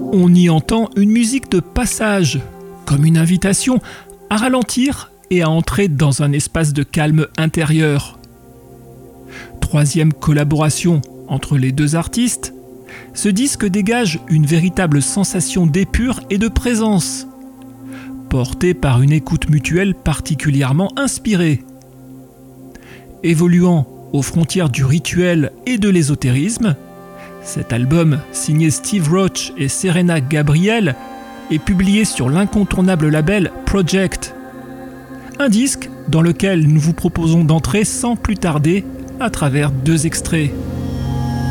On y entend une musique de passage, comme une invitation à ralentir et à entrer dans un espace de calme intérieur. Troisième collaboration entre les deux artistes, ce disque dégage une véritable sensation d'épure et de présence, portée par une écoute mutuelle particulièrement inspirée. Évoluant aux frontières du rituel et de l'ésotérisme, cet album, signé Steve Roach et Serena Gabriel, est publié sur l'incontournable label Project. Un disque dans lequel nous vous proposons d'entrer sans plus tarder à travers 2 extraits.